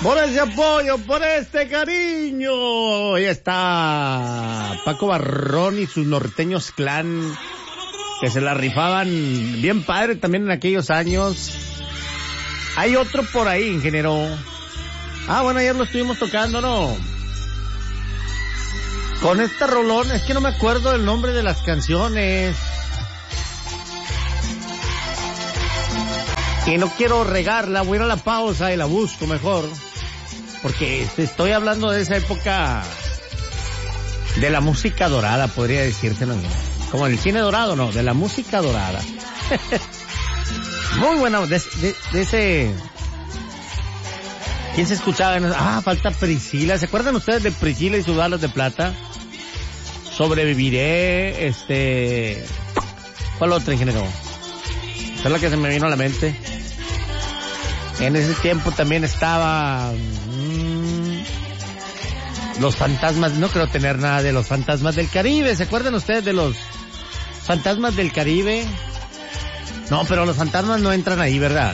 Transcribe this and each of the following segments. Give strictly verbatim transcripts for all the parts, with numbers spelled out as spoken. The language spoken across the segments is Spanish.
Por ese apoyo, por este cariño. Ahí está Paco Barrón y sus norteños clan, que se la rifaban bien padre también en aquellos años. Hay otro por ahí, ingeniero. Ah, bueno, ayer lo estuvimos tocando, ¿no? Con esta rolón, es que no me acuerdo el nombre de las canciones. Y no quiero regarla, voy a ir a la pausa y la busco mejor. Porque estoy hablando de esa época de la música dorada, podría decirse, ¿no? Como el cine dorado, no, de la música dorada. Muy buena, de, de, de ese... ¿Quién se escuchaba? Ah, falta Priscila. ¿Se acuerdan ustedes de Priscila y sus balas de plata? Sobreviviré, este... ¿Cuál otra, ingeniero? Esa es la que se me vino a la mente. En ese tiempo también estaba... Mmm, los fantasmas, no creo tener nada de los fantasmas del Caribe. ¿Se acuerdan ustedes de los fantasmas del Caribe? No, pero los fantasmas no entran ahí, ¿verdad?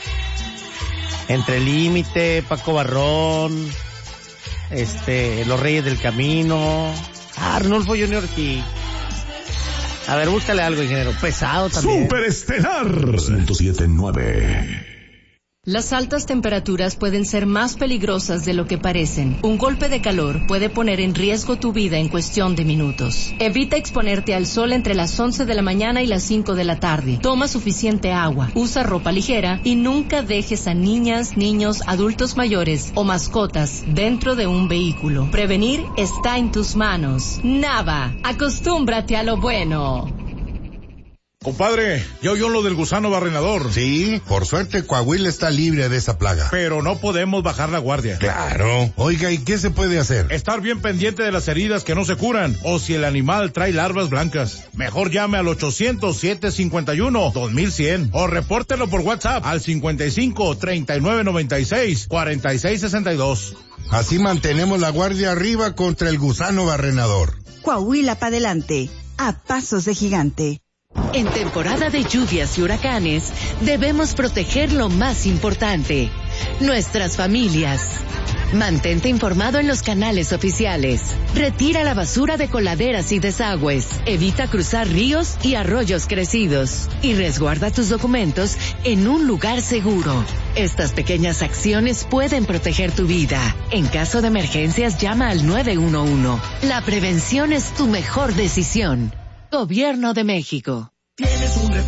Entre Límite, Paco Barrón, este, Los Reyes del Camino, ah, Arnulfo Junior Key. A ver, búscale algo, ingeniero. Pesado también. Superestelar ciento siete punto nueve. Las altas temperaturas pueden ser más peligrosas de lo que parecen. Un golpe de calor puede poner en riesgo tu vida en cuestión de minutos. Evita exponerte al sol entre las once de la mañana y las cinco de la tarde. Toma suficiente agua, usa ropa ligera y nunca dejes a niñas, niños, adultos mayores o mascotas dentro de un vehículo. Prevenir está en tus manos. Nava, acostúmbrate a lo bueno. Compadre, ¿ya oyó lo del gusano barrenador? Sí, por suerte Coahuila está libre de esa plaga. Pero no podemos bajar la guardia. Claro. Oiga, ¿y qué se puede hacer? Estar bien pendiente de las heridas que no se curan, o si el animal trae larvas blancas. Mejor llame al ochocientos, siete cincuenta y uno, dos mil cien, o repórtelo por WhatsApp al cincuenta y cinco, treinta y nueve noventa y seis, cuarenta y seis sesenta y dos. Así mantenemos la guardia arriba contra el gusano barrenador. Coahuila para adelante, a pasos de gigante. En temporada de lluvias y huracanes, debemos proteger lo más importante, nuestras familias. Mantente informado en los canales oficiales. Retira la basura de coladeras y desagües. Evita cruzar ríos y arroyos crecidos. Y resguarda tus documentos en un lugar seguro. Estas pequeñas acciones pueden proteger tu vida. En caso de emergencias, llama al nueve uno uno. La prevención es tu mejor decisión. Gobierno de México. Tienes un